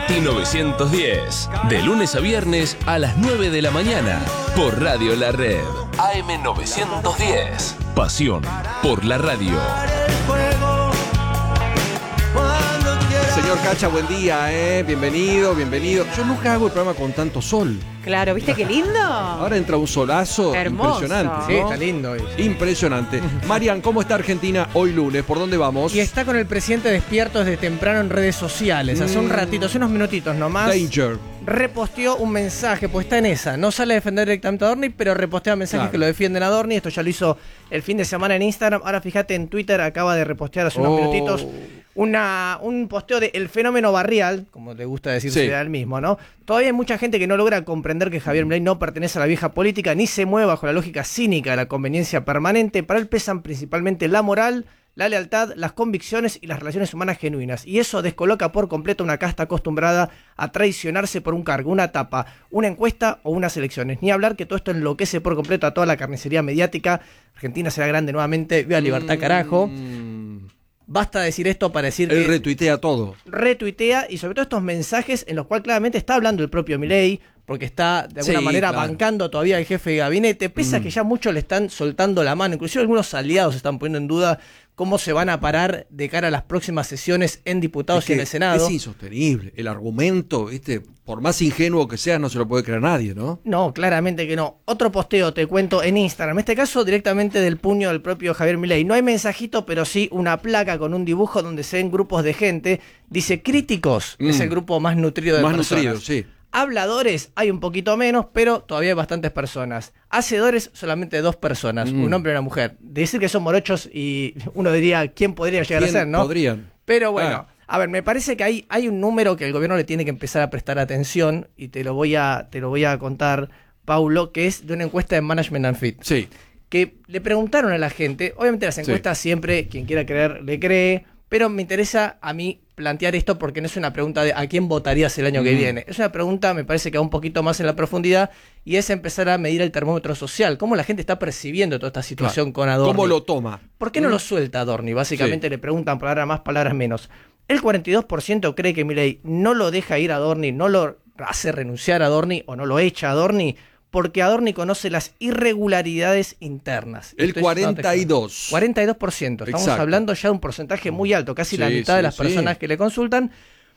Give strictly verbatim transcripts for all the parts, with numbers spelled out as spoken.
y novecientos diez. De lunes a viernes a las nueve de la mañana. Por Radio La Red. A M novecientos diez. Pasión por la radio. Señor Cacha, buen día, ¿eh? Bienvenido, bienvenido. Yo nunca hago el programa con tanto sol. Claro, ¿viste qué lindo? Ahora entra un solazo Hermoso. Impresionante, ¿no? Sí, está lindo hoy. Impresionante. Marian, ¿cómo está Argentina hoy lunes? ¿Por dónde vamos? Y está con el presidente despierto desde temprano en redes sociales. Hace un ratito, hace unos minutitos nomás. Danger. Reposteó un mensaje, pues está en esa. No sale a defender directamente a Adorni, pero repostea mensajes Claro. que lo defienden a Adorni. Esto ya lo hizo el fin de semana en Instagram. Ahora fíjate, en Twitter acaba de repostear hace unos Oh. minutitos una, un posteo de El Fenómeno Barrial, como le gusta decirse Sí. a él mismo, ¿no? Todavía hay mucha gente que no logra comprender que Javier Milei no pertenece a la vieja política ni se mueve bajo la lógica cínica de la conveniencia permanente. Para él pesan principalmente la moral, la lealtad, las convicciones y las relaciones humanas genuinas. Y eso descoloca por completo una casta acostumbrada a traicionarse por un cargo, una etapa, una encuesta o unas elecciones. Ni hablar que todo esto enloquece por completo a toda la carnicería mediática. Argentina será grande nuevamente. Viva Libertad, Mm. carajo. Basta decir esto para decir Él que retuitea todo. retuitea, y sobre todo estos mensajes en los cuales claramente está hablando el propio Milei, porque está de alguna Sí, manera claro. bancando todavía al jefe de gabinete, pese a Mm. que ya muchos le están soltando la mano, inclusive algunos aliados están poniendo en duda cómo se van a parar de cara a las próximas sesiones en diputados Es y en que el Senado. Es insostenible. El argumento, ¿viste? Por más ingenuo que seas, no se lo puede creer nadie, ¿no? No, claramente que no. Otro posteo te cuento en Instagram, en este caso directamente del puño del propio Javier Milei. No hay mensajito, pero sí una placa con un dibujo donde se ven grupos de gente. Dice críticos, Mm. es el grupo más nutrido de Más personas. nutrido, sí. Habladores hay un poquito menos, pero todavía hay bastantes personas. Hacedores solamente dos personas, Mm. un hombre y una mujer. Decir que son morochos y uno diría quién podría llegar ¿Quién a ser, ¿no? podrían? Pero bueno, Ah. a ver, me parece que hay, hay un número que el gobierno le tiene que empezar a prestar atención, y te lo voy a, te lo voy a contar, Paulo, que es de una encuesta de Management and Fit. Sí. Que le preguntaron a la gente, obviamente las encuestas siempre, quien quiera creer, le cree, pero me interesa a mí plantear esto porque no es una pregunta de a quién votarías el año que Mm. viene. Es una pregunta, me parece que va un poquito más en la profundidad, y es empezar a medir el termómetro social, cómo la gente está percibiendo toda esta situación Claro. con Adorni. ¿Cómo lo toma? ¿Por qué no Mm. lo suelta Adorni? Básicamente Sí. le preguntan palabras más, palabras menos. El cuarenta y dos por ciento cree que Milei no lo deja ir a Adorni, no lo hace renunciar a Adorni o no lo echa a Adorni, porque Adorni conoce las irregularidades internas. El Esto es cuarenta y dos. nota- cuarenta y dos por ciento. Estamos Exacto. hablando ya de un porcentaje muy alto, casi la Sí, mitad de sí, las sí. personas que le consultan.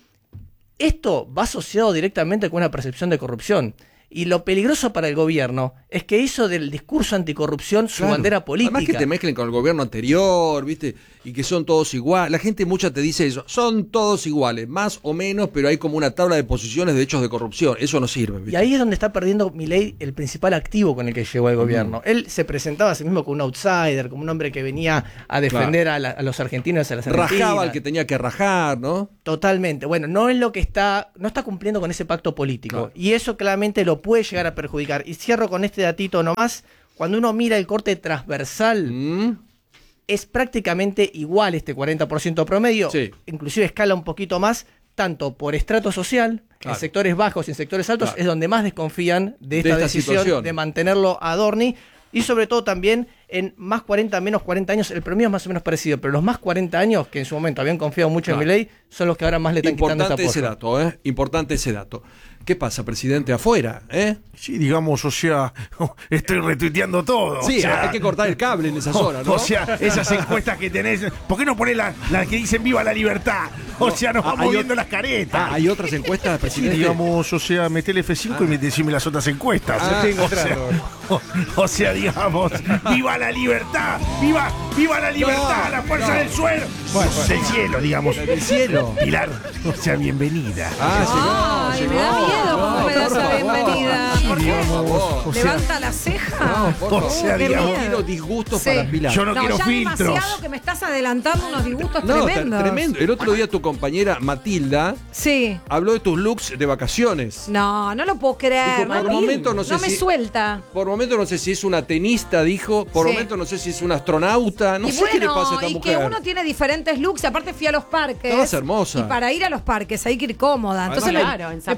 Esto va asociado directamente con una percepción de corrupción. Y lo peligroso para el gobierno es que hizo del discurso anticorrupción su Claro. bandera política. Además que te mezclen con el gobierno anterior, ¿viste? Y que son todos iguales. La gente mucha te dice eso. Son todos iguales, más o menos, pero hay como una tabla de posiciones de hechos de corrupción. Eso no sirve, ¿viste? Y ahí es donde está perdiendo Milei el principal activo con el que llegó al gobierno. Él se presentaba a sí mismo como un outsider, como un hombre que venía a defender a, la- a los argentinos, a las argentinas. Rajaba al que tenía que rajar, ¿no? Totalmente. Bueno, no es lo que está, no está cumpliendo con ese pacto político. Claro. Y eso claramente lo puede llegar a perjudicar. Y cierro con este datito nomás. Cuando uno mira el corte transversal, Mm. es prácticamente igual este cuarenta por ciento promedio. Sí. Inclusive escala un poquito más, tanto por estrato social, Claro. en sectores bajos y en sectores altos, Claro. es donde más desconfían de esta, De esta decisión situación. de mantenerlo a Adorni. Y sobre todo también en más cuarenta, menos cuarenta años, el promedio es más o menos parecido, pero los más cuarenta años, que en su momento habían confiado mucho Claro. en Milei, son los que ahora más le están quitando esta Importante ese apoyo. dato, ¿eh? Importante ese dato. ¿Qué pasa, presidente? Afuera, ¿eh? Sí, digamos, o sea, estoy retuiteando todo. Sí, o sea, hay que cortar el cable en esa zona, ¿no? O sea, esas encuestas que tenés, ¿por qué no ponés las las que dicen viva la libertad? O sea, nos Ah, vamos hay viendo ot- las caretas. Ah, ¿hay otras encuestas, Sí, presidente? digamos, o sea, meté el F cinco y me decime las otras encuestas. Ah, o, sea, o, o sea, digamos, ¡viva la libertad! ¡Viva, viva la libertad! No, ¡La fuerza no. del suelo! Del cielo, digamos. Del cielo. Pilar, o sea, bienvenida. Ah, Ay, llegó, me da llegó. miedo No, cómo me da por esa favor. bienvenida. Sí, ¿Por qué? digamos, o sea, ¿Levanta la ceja? No, por O favor. sea, qué digamos, miedo. quiero disgustos Sí. para Pilar. yo no, No, quiero ya filtros. demasiado que me estás adelantando unos dibujos No, tremendos. tremendo. El otro día tu compañera Matilda Sí. habló de tus looks de vacaciones. No, no lo puedo creer. Dijo, por Mati. momento no sé me si- suelta. Por momento no sé si es una tenista, dijo. Por Sí. momento no sé si es una astronauta. No y sé bueno, qué le pasa a esta y mujer. que uno tiene diferentes looks. Y aparte fui a los parques. Estabas hermosa. Y para ir a los parques hay que ir cómoda. Entonces Además, me- claro, en me puse un zapatillas.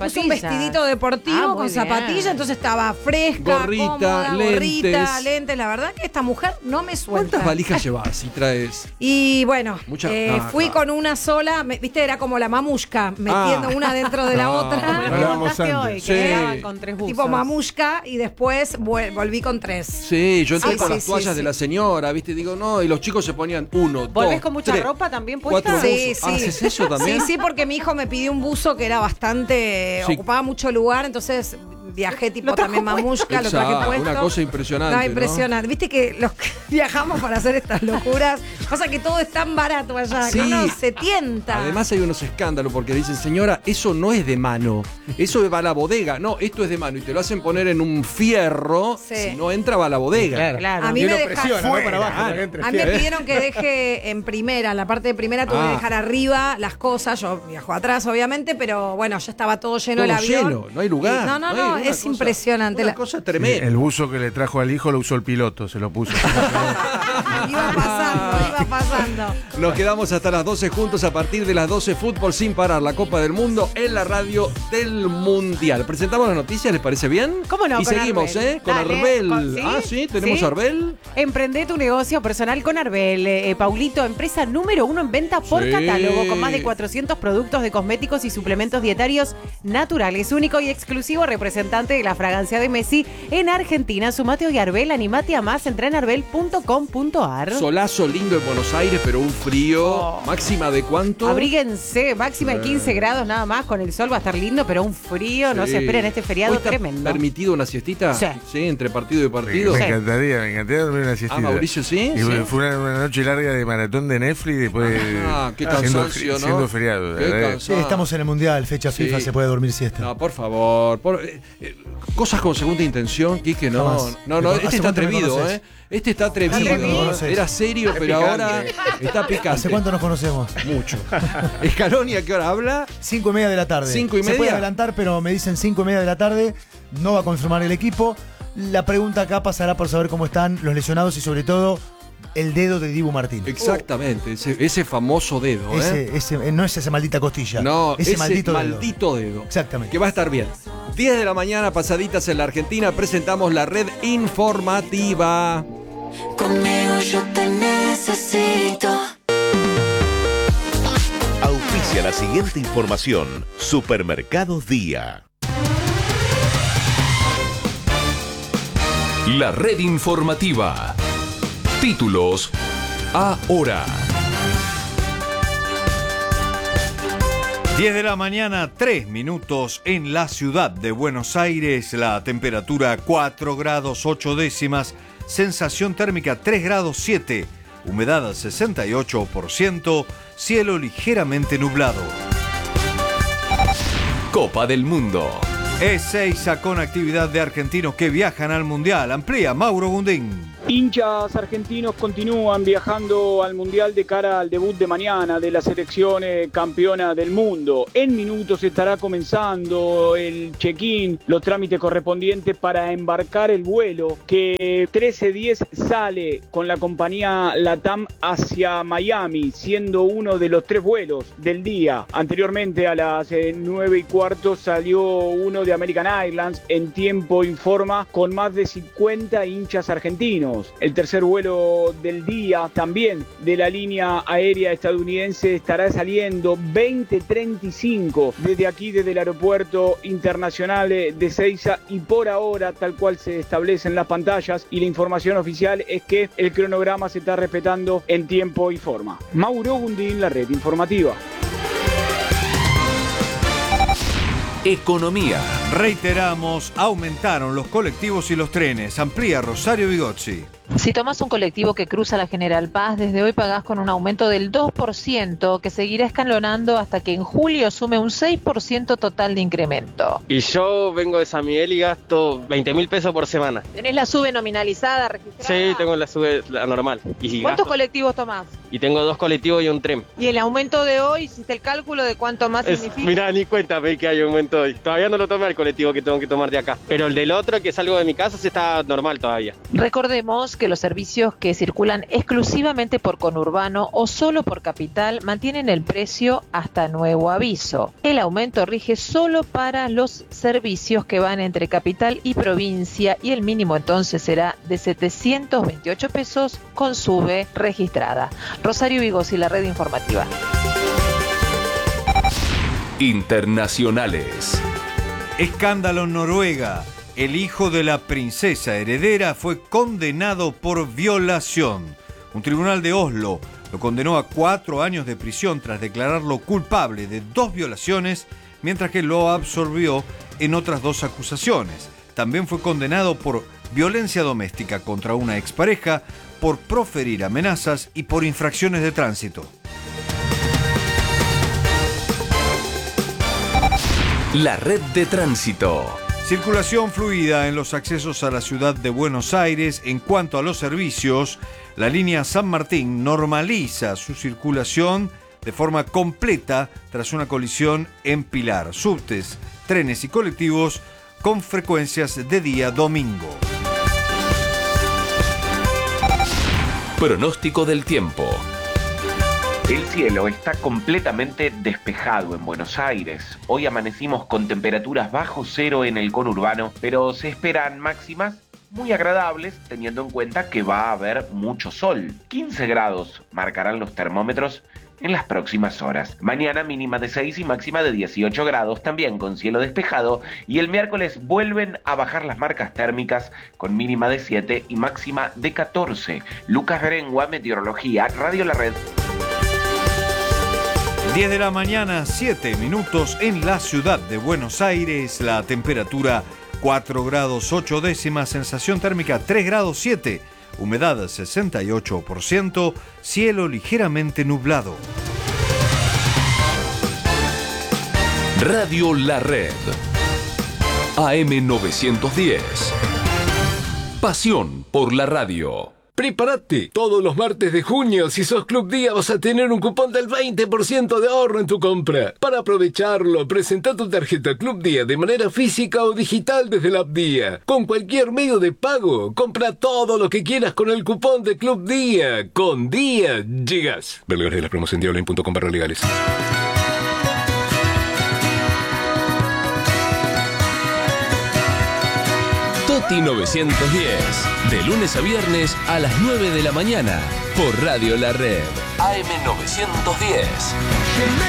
vestidito deportivo Ah, muy con bien. zapatillas, entonces estaba fresca, Gorrita, cómoda, lentes. gorrita, lentes. La verdad que esta mujer no me suelta. ¿Cuántas valijas llevas si traes? Y bueno, Mucha- eh, ah, fui ah. con una sola, me- viste, era como la mamushka, metiendo Ah. una dentro de la No, otra. Como lo que Hablábamos contaste antes. hoy, Sí. que llegaban con tres buzos. Tipo mamushka y después vuel- volví con tres. Sí, yo entré Sí, con sí, las sí, toallas sí. de la señora, ¿viste? Digo, no, y los chicos se ponían uno, ¿Volvés dos, con mucha tres, ropa también puesta? cuatro Sí, buzos. sí. ¿Haces eso también? Sí, sí, porque mi hijo me pidió un buzo que era bastante. Sí. ocupaba mucho lugar, entonces viajé tipo Lo trajo también mamushka, lo traje Exacto, puesto. una cosa impresionante, No, ¿no? impresionante. Viste que los que viajamos para hacer estas locuras, pasa que todo es tan barato allá, Sí. que uno se tienta. Además hay unos escándalos porque dicen, señora, eso no es de mano, eso va a la bodega. No, esto es de mano y te lo hacen poner en un fierro, Sí. si no entra va a la bodega. Claro. A mí Y me uno deja- presiona, ¿no? Para abajo. Claro. para que entre A mí me fiel. pidieron que deje en primera, en la parte de primera tuve Ah. que dejar arriba las cosas, yo viajo atrás obviamente, pero bueno, ya estaba todo lleno Todo el avión. lleno, no hay lugar. Y- No, no, hay no, una es cosa- impresionante. Una La- cosa Sí, tremenda. el buzo que le trajo al hijo lo usó el piloto, se lo puso. Iba pasando, iba pasando. Nos quedamos hasta las doce juntos a partir de las doce, fútbol sin parar, la Copa del Mundo en la radio del Mundial. Presentamos las noticias, ¿les parece bien? ¿Cómo no? Y Con seguimos, Arbel. ¿eh? Con Dale, Arbel. con- ¿sí? Ah, sí, tenemos ¿Sí? Arbel. Emprende tu negocio personal con Arbel. Eh, Paulito, empresa número uno en venta por Sí. catálogo, con más de cuatrocientos productos de cosméticos y suplementos dietarios naturales. Único y exclusivo representante de la fragancia de Messi en Argentina. Sumate hoy a Arbel, animate a más, entra en arbel punto com punto ar. Solazo lindo en Buenos Aires, pero un frío. Oh. ¿Máxima de cuánto? Abríguense, máxima de quince grados nada más, con el sol va a estar lindo, pero un frío, no Sí. se esperen este feriado ¿Hoy está tremendo. ¿Permitido una siestita? Sí. Sí, entre partido y Me partido. Sí. encantaría, me encantaría dormir una siestita. Ah, Mauricio, ¿sí? Y Sí. fue una, una noche larga de maratón de Netflix y después Ah, qué siendo, cansancio, ¿no? siendo feriado. Qué la verdad. cansancio. Sí, estamos en el Mundial, fecha Sí. FIFA, se puede dormir siesta. No, por favor. por- eh, eh, cosas con segunda intención, Quique, no. Jamás. No, no, ¿Hace este está cuánto me atrevido, conoces? ¿eh? Este está atrevido. ¿Hace cuánto me conoces? Era serio, pero ahora está picante. ¿Hace cuánto nos conocemos? Mucho. Escaloni, ¿a qué hora habla? Cinco y media de la tarde. ¿Cinco y Se puede media? adelantar, pero me dicen cinco y media de la tarde. No va a confirmar el equipo. La pregunta acá pasará por saber cómo están los lesionados y sobre todo el dedo de Dibu Martínez. Exactamente, ese, ese famoso dedo, ¿eh? Ese, ese, eh, no es esa maldita costilla. No, ese, ese maldito, dedo. maldito dedo. Exactamente. Que va a estar bien. diez de la mañana, pasaditas en la Argentina, presentamos la red informativa. Conmigo yo te necesito. Auspicia la siguiente información. Supermercados Día. La red informativa. Títulos ahora. diez de la mañana, tres minutos en la ciudad de Buenos Aires. La temperatura cuatro grados ocho décimas. Sensación térmica tres grados siete. Humedad al sesenta y ocho por ciento. Cielo ligeramente nublado. Copa del Mundo. Ezeiza con actividad de argentinos que viajan al Mundial. Amplía Mauro Gundín. Hinchas argentinos continúan viajando al Mundial de cara al debut de mañana de la selección eh, campeona del mundo. En minutos estará comenzando el check-in, los trámites correspondientes para embarcar el vuelo que trece diez sale con la compañía LATAM hacia Miami, siendo uno de los tres vuelos del día. Anteriormente a las eh, nueve y cuarto salió uno de American Airlines en tiempo informa con más de cincuenta hinchas argentinos. El tercer vuelo del día también de la línea aérea estadounidense estará saliendo veinte treinta y cinco desde aquí, desde el aeropuerto internacional de Ezeiza, y por ahora, tal cual se establece en las pantallas y la información oficial, es que el cronograma se está respetando en tiempo y forma. Mauro Gundín, la red informativa. Economía. Reiteramos, aumentaron los colectivos y los trenes. Amplía Rosario Bigozzi. Si tomas un colectivo que cruza la General Paz, desde hoy pagás con un aumento del dos por ciento que seguirá escalonando hasta que en julio sume un seis por ciento total de incremento. Y yo vengo de San Miguel y gasto veinte mil pesos por semana. ¿Tenés la SUBE nominalizada, registrada? Sí, tengo la sube la normal. Y ¿Cuántos gasto colectivos tomás? y tengo dos colectivos y un tren. ¿Y el aumento de hoy, hiciste el cálculo de cuánto más Es, significa? mirá, ni cuenta ve que hay aumento hoy. Todavía no lo tomé el colectivo que tengo que tomar de acá. Pero el del otro, que salgo de mi casa, se está normal todavía. Recordemos que los servicios que circulan exclusivamente por conurbano o solo por capital mantienen el precio hasta nuevo aviso. El aumento rige solo para los servicios que van entre capital y provincia y el mínimo entonces será de setecientos veintiocho pesos con sube registrada. Rosario Vigos y la red informativa. Internacionales. Escándalo en Noruega. El hijo de la princesa heredera fue condenado por violación. Un tribunal de Oslo lo condenó a cuatro años de prisión tras declararlo culpable de dos violaciones, mientras que lo absolvió en otras dos acusaciones. También fue condenado por violencia doméstica contra una expareja, por proferir amenazas y por infracciones de tránsito. La red de tránsito. Circulación fluida en los accesos a la ciudad de Buenos Aires. En cuanto a los servicios, la línea San Martín normaliza su circulación de forma completa tras una colisión en Pilar. Subtes, trenes y colectivos con frecuencias de día domingo. Pronóstico del tiempo. El cielo está completamente despejado en Buenos Aires. Hoy amanecimos con temperaturas bajo cero en el conurbano, pero se esperan máximas muy agradables teniendo en cuenta que va a haber mucho sol. quince grados marcarán los termómetros en las próximas horas. Mañana mínima de seis y máxima de dieciocho grados, también con cielo despejado, y el miércoles vuelven a bajar las marcas térmicas con mínima de siete y máxima de catorce. Lucas Berengua, Meteorología, Radio La Red. diez de la mañana, siete minutos en la ciudad de Buenos Aires. La temperatura cuatro grados ocho décimas, sensación térmica tres grados siete. Humedad sesenta y ocho por ciento, cielo ligeramente nublado. Radio La Red. A M novecientos diez. Pasión por la radio. Prepárate, todos los martes de junio, si sos Club Día vas a tener un cupón del veinte por ciento de ahorro en tu compra. Para aprovecharlo, presenta tu tarjeta Club Día de manera física o digital desde la app Día. Con cualquier medio de pago, compra todo lo que quieras con el cupón de Club Día. Con Día llegas. Ver lugares de las promos en diaonline punto com barra legales. Toti novecientos diez, de lunes a viernes a las nueve de la mañana, por Radio La Red, A M novecientos diez.